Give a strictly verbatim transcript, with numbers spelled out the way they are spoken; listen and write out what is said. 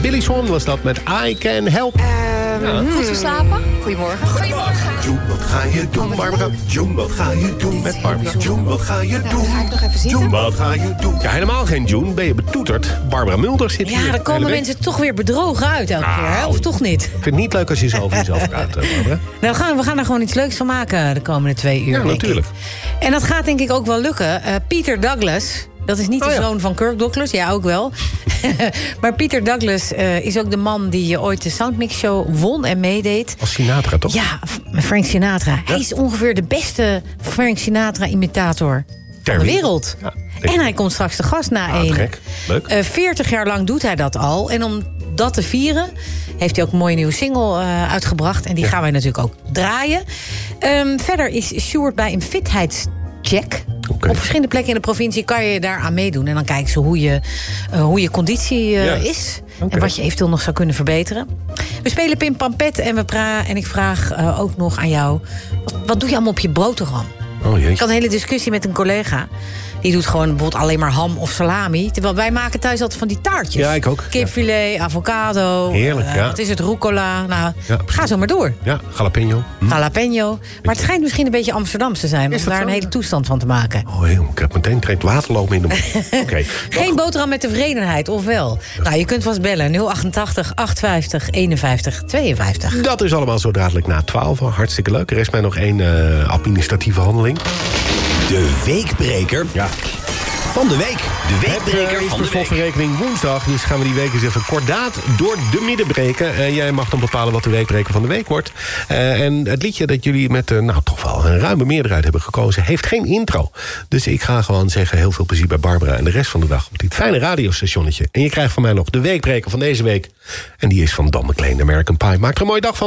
Billy Swan was dat met I Can Help. Uh, ja. Goed geslapen? Goedemorgen. Goedemorgen. June, wat ga je doen? Barbara. June, wat ga je doen? Met Barbara. June, wat ga je doen? Ga ik nog even zitten? June, wat ga je doen? Ja, helemaal geen June. Ben je betoeterd? Barbara Mulder zit hier. Ja, dan komen mensen toch weer bedrogen uit elke Nou, keer, hè? Of toch niet? Ik vind het niet leuk als je zo over jezelf praat, Barbara. Nou, we gaan, we gaan er gewoon iets leuks van maken de komende twee uur. Ja, denk natuurlijk. ik. En dat gaat denk ik ook wel lukken. Uh, Peter Douglas, dat is niet Oh, de ja. zoon van Kirk Douglas, ja ook wel. Maar Peter Douglas uh, is ook de man die uh, ooit de Soundmix Show won en meedeed. Als Sinatra, toch? Ja, Frank Sinatra. Hij is ongeveer de beste Frank Sinatra-imitator van de wereld. Ja, en hij komt straks de gast na Ah, één. gek. Leuk. Uh, veertig jaar lang doet hij dat al. En om dat te vieren heeft hij ook een mooie nieuwe single uh, uitgebracht. En die Ja. gaan wij natuurlijk ook draaien. Um, verder is Sjoerd bij een fitheidscheck. Okay. Op verschillende plekken in de provincie kan je daar aan meedoen. En dan kijken ze hoe je, uh, hoe je conditie uh, Ja. is. Okay. En wat je eventueel nog zou kunnen verbeteren. We spelen Pim Pampet en, we pra- en ik vraag uh, ook nog aan jou... Wat, wat doe je allemaal op je broodprogram? Oh jeetje. Ik had een hele discussie met een collega. Die doet gewoon bijvoorbeeld alleen maar ham of salami. Terwijl wij maken thuis altijd van die taartjes. Ja, ik ook. Kipfilet, avocado. Heerlijk, uh, ja. Wat is het? Rucola. Nou, Ja, ga zo maar door. Ja, jalapeno. Hm. Jalapeno. Maar het schijnt misschien een beetje Amsterdams te zijn. Om dat daar zo? een hele toestand van te maken. Oh, heel, ik heb meteen trekt waterloop in de mond. Oké. Okay. Geen boterham met tevredenheid, of wel? Nou, je kunt vast bellen. nul achtentachtig, achtenvijftig, eenenvijftig, tweeënvijftig. Dat is allemaal zo dadelijk na twaalf. Hartstikke leuk. Er is mij nog één uh, administratieve handeling. De weekbreker Ja. van de week. De weekbreker Het uh, is van per de week. slot van rekening woensdag. Dus gaan we die week eens even kordaat door de midden breken. Uh, jij mag dan bepalen wat de weekbreker van de week wordt. Uh, en het liedje dat jullie met uh, nou, toch wel een ruime meerderheid hebben gekozen... heeft geen intro. Dus ik ga gewoon zeggen heel veel plezier bij Barbara... en de rest van de dag op dit fijne radiostationnetje. En je krijgt van mij nog de weekbreker van deze week. En die is van Don McLean, American Pie. Maak er een mooie dag van.